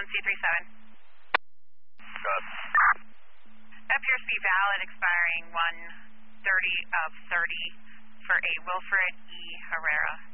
237. Good. Appears to be valid, expiring 1/30 of 30 for a Wilfred E. Herrera.